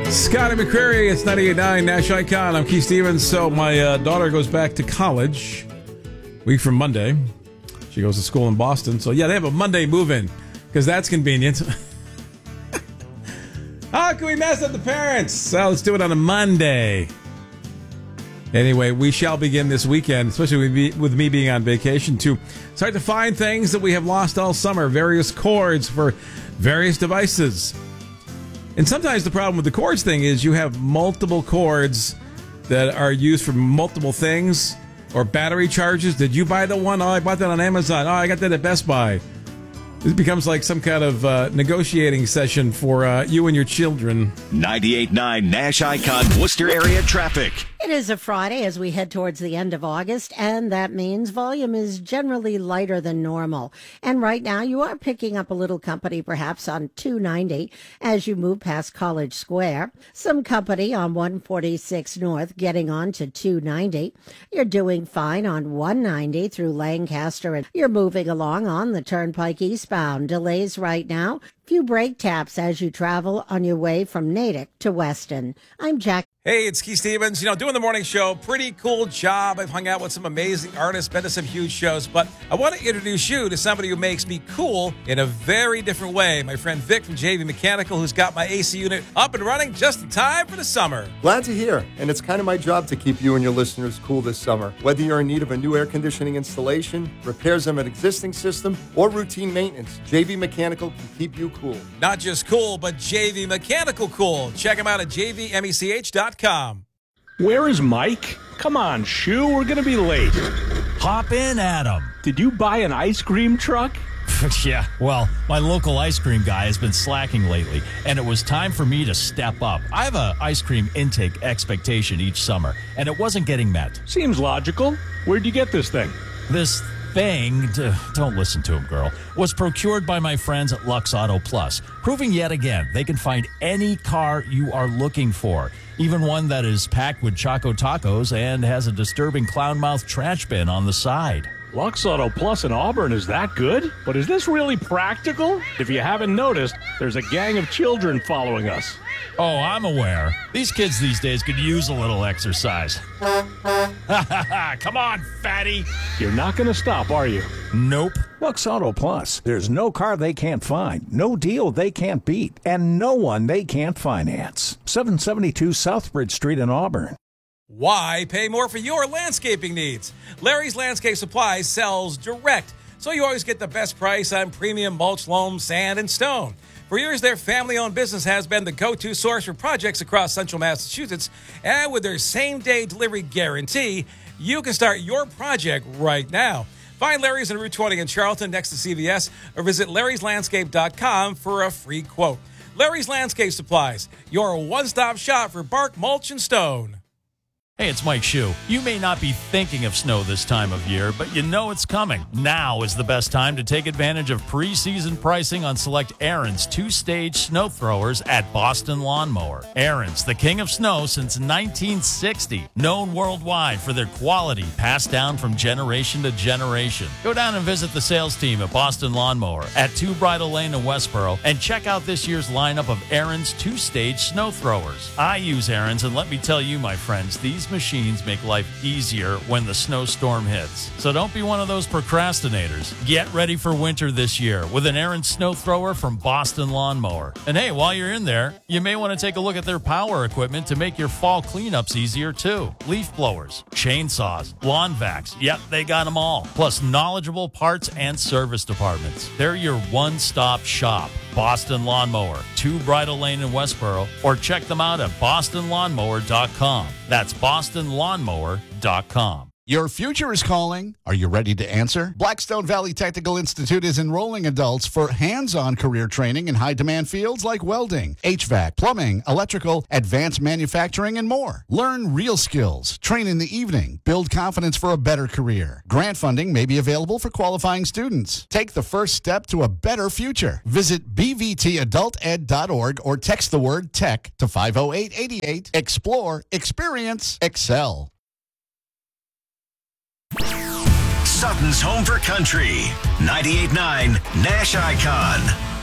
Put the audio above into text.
Scotty McCreery, it's 98.9 Nash Icon. I'm Keith Stevens. So my daughter goes back to college week from Monday. She goes to school in Boston. So, yeah, they have a Monday move-in because that's convenient. How can we mess up the parents? So let's do it on a Monday. Anyway, we shall begin this weekend, especially with me being on vacation, to start to find things that we have lost all summer, various cords for various devices. And sometimes the problem with the cords thing is you have multiple cords that are used for multiple things, or battery charges. Did you buy the one? Oh, I bought that on Amazon. Oh, I got that at Best Buy. It becomes like some kind of negotiating session for you and your children. 98.9 Nash Icon Worcester area traffic. It is a Friday as we head towards the end of August, and that means volume is generally lighter than normal. And right now, you are picking up a little company, perhaps on 290 as you move past College Square. Some company on 146 North getting on to 290. You're doing fine on 190 through Lancaster, and you're moving along on the Turnpike eastbound. Delays right now. Few brake taps as you travel on your way from Natick to Weston. I'm Jack. Hey, it's Keith Stevens. Doing the morning show, pretty cool job. I've hung out with some amazing artists, been to some huge shows, but I want to introduce you to somebody who makes me cool in a very different way. My friend Vic from JV Mechanical, who's got my AC unit up and running just in time for the summer. Glad to hear, and it's kind of my job to keep you and your listeners cool this summer. Whether you're in need of a new air conditioning installation, repairs on an existing system, or routine maintenance, JV Mechanical can keep you cool. Not just cool, but JV Mechanical cool. Check them out at jvmech.com. Where is Mike? Come on, Shoo, we're going to be late. Hop in, Adam. Did you buy an ice cream truck? Yeah, well, my local ice cream guy has been slacking lately, and it was time for me to step up. I have an ice cream intake expectation each summer, and it wasn't getting met. Seems logical. Where'd you get this thing? This thing, don't listen to him, girl, was procured by my friends at Lux Auto Plus, proving yet again they can find any car you are looking for, even one that is packed with Choco Tacos and has a disturbing clown mouth trash bin on the side. Lux Auto Plus in Auburn is that good? But is this really practical? If you haven't noticed, there's a gang of children following us. Oh, I'm aware. These kids these days could use a little exercise. Come on, fatty. You're not going to stop, are you? Nope. Lux Auto Plus. There's no car they can't find, no deal they can't beat, and no one they can't finance. 772 Southbridge Street in Auburn. Why pay more for your landscaping needs? Larry's Landscape Supplies sells direct, so you always get the best price on premium mulch, loam, sand, and stone. For years, their family-owned business has been the go-to source for projects across central Massachusetts, and with their same-day delivery guarantee, you can start your project right now. Find Larry's on Route 20 in Charlton next to CVS, or visit larryslandscape.com for a free quote. Larry's Landscape Supplies, your one-stop shop for bark, mulch, and stone. Hey, it's Mike Shue. You may not be thinking of snow this time of year, but you know it's coming. Now is the best time to take advantage of preseason pricing on select Ariens 2-stage snow throwers at Boston Lawn Mower. Ariens, the king of snow since 1960, known worldwide for their quality passed down from generation to generation. Go down and visit the sales team at Boston Lawn Mower at 2 Bridle Lane in Westboro and check out this year's lineup of Ariens 2-stage snow throwers. I use Ariens, and let me tell you, my friends, these machines make life easier when the snowstorm hits. So don't be one of those procrastinators. Get ready for winter this year with an Ariens snow thrower from Boston Lawn Mower. And hey, while you're in there, you may want to take a look at their power equipment to make your fall cleanups easier too. Leaf blowers, chainsaws, lawn vacs, yep, they got them all. Plus knowledgeable parts and service departments. They're your one-stop shop. Boston Lawn Mower, 2 Bridle Lane in Westboro, or check them out at bostonlawnmower.com. That's bostonlawnmower.com. Your future is calling. Are you ready to answer? Blackstone Valley Technical Institute is enrolling adults for hands-on career training in high-demand fields like welding, HVAC, plumbing, electrical, advanced manufacturing, and more. Learn real skills, train in the evening, build confidence for a better career. Grant funding may be available for qualifying students. Take the first step to a better future. Visit bvtadulted.org or text the word TECH to 50888. Explore, experience, excel. Sutton's home for country. 98.9 Nash Icon.